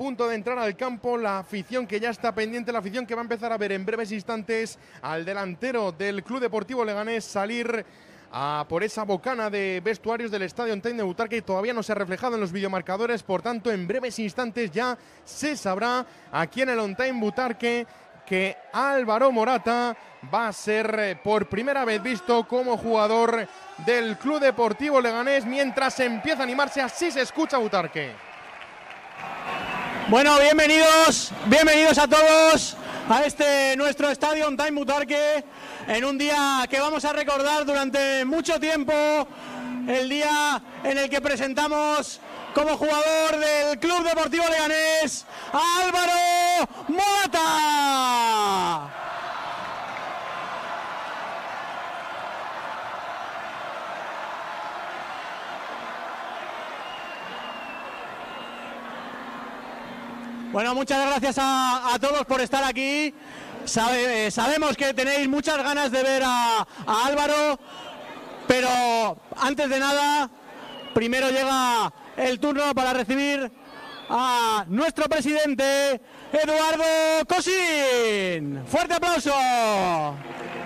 punto de entrar al campo, la afición que ya está pendiente, la afición que va a empezar a ver en breves instantes al delantero del Club Deportivo Leganés salir por esa bocana de vestuarios del Estadio On Time de Butarque, que todavía no se ha reflejado en los videomarcadores. Por tanto, en breves instantes ya se sabrá aquí en el On Time Butarque que Álvaro Morata va a ser por primera vez visto como jugador del Club Deportivo Leganés, mientras empieza a animarse. Así se escucha Butarque. Bueno, bienvenidos a todos a este nuestro Estadio On Time Butarque, en un día que vamos a recordar durante mucho tiempo, el día en el que presentamos como jugador del Club Deportivo Leganés a Álvaro Morata. Bueno, muchas gracias a todos por estar aquí. Sabemos que tenéis muchas ganas de ver a Álvaro, pero antes de nada, primero llega el turno para recibir a nuestro presidente, Eduardo Cosín. ¡Fuerte aplauso!